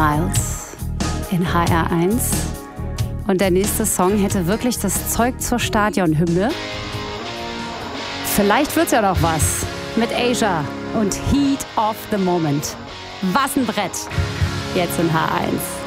Miles in HR1. Und der nächste Song hätte wirklich das Zeug zur Stadionhymne. Vielleicht wird's ja noch was mit Asia und Heat of the Moment. Was ein Brett. Jetzt in HR1.